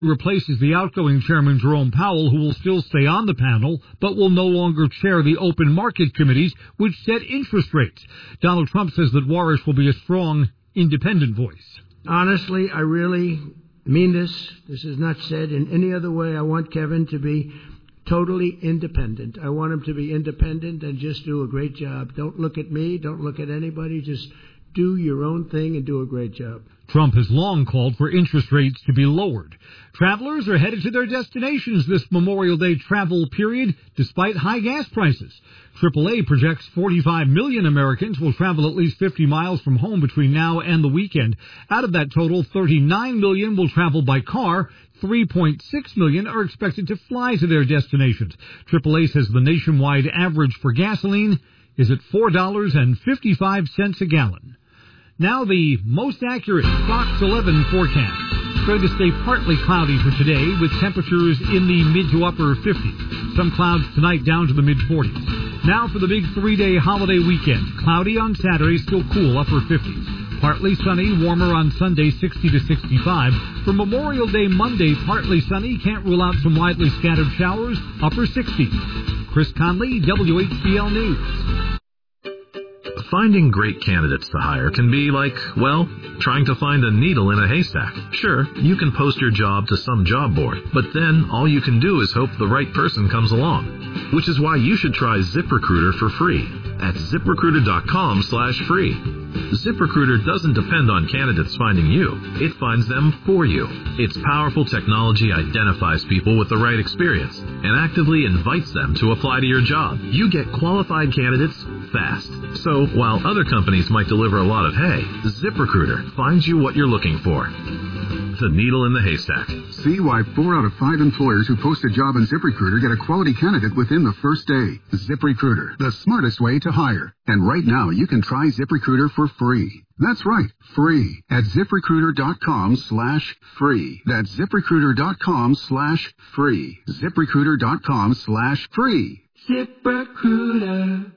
replaces the outgoing chairman Jerome Powell, who will still stay on the panel, but will no longer chair the open market committees, which set interest rates. Donald Trump says that Warsh will be a strong, independent voice. Honestly, I really mean this. This is not said in any other way. I want Kevin to be totally independent. I want him to be independent and just do a great job. Don't look at me. Don't look at anybody. Just do your own thing and do a great job. Trump has long called for interest rates to be lowered. Travelers are headed to their destinations this Memorial Day travel period, despite high gas prices. AAA projects 45 million Americans will travel at least 50 miles from home between now and the weekend. Out of that total, 39 million will travel by car. 3.6 million are expected to fly to their destinations. AAA says the nationwide average for gasoline is at $4.55 a gallon. Now the most accurate Fox 11 forecast. It's going to stay partly cloudy for today with temperatures in the mid to upper 50s. Some clouds tonight down to the mid 40s. Now for the big 3-day holiday weekend. Cloudy on Saturday, still cool, upper 50s. Partly sunny, warmer on Sunday, 60 to 65. For Memorial Day Monday, partly sunny, can't rule out some widely scattered showers, upper 60s. Chris Conley, WHBL News. Finding great candidates to hire can be like, well, trying to find a needle in a haystack. Sure, you can post your job to some job board, but then all you can do is hope the right person comes along. Which is why you should try ZipRecruiter for free at ZipRecruiter.com/free. ZipRecruiter doesn't depend on candidates finding you. It finds them for you. Its powerful technology identifies people with the right experience and actively invites them to apply to your job. You get qualified candidates fast. So while other companies might deliver a lot of hay, ZipRecruiter finds you what you're looking for. The needle in the haystack. See why 4 out of 5 employers who post a job on ZipRecruiter get a quality candidate within the first day. ZipRecruiter, the smartest way to hire. And right now, you can try ZipRecruiter for free. That's right, free at ZipRecruiter.com/free. That's ZipRecruiter.com/free. ZipRecruiter.com/free. ZipRecruiter.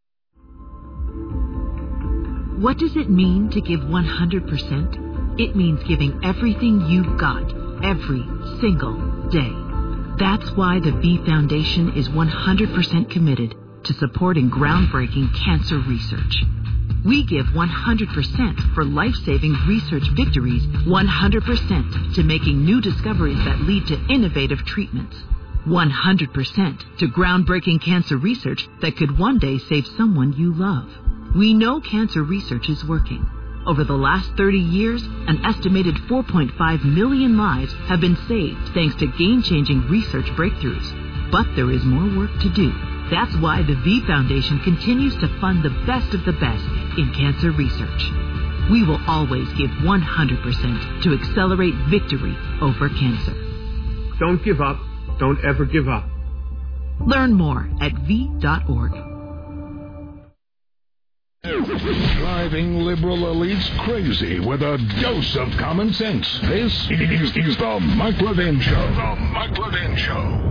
What does it mean to give 100%? It means giving everything you've got, every single day. That's why the V Foundation is 100% committed to supporting groundbreaking cancer research. We give 100% for life-saving research victories, 100% to making new discoveries that lead to innovative treatments, 100% to groundbreaking cancer research that could one day save someone you love. We know cancer research is working. Over the last 30 years, an estimated 4.5 million lives have been saved thanks to game-changing research breakthroughs. But there is more work to do. That's why the V Foundation continues to fund the best of the best in cancer research. We will always give 100% to accelerate victory over cancer. Don't give up. Don't ever give up. Learn more at v.org. Driving liberal elites crazy with a dose of common sense. This is the Mike Levin Show. The Mike Levin Show.